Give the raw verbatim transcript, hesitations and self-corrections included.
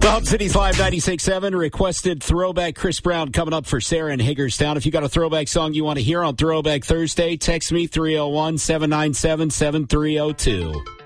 The Hub City's Live ninety-six point seven requested throwback Chris Brown coming up for Sarah in Hagerstown. If you got a throwback song you want to hear on Throwback Thursday, text me three oh one, seven nine seven, seven three oh two.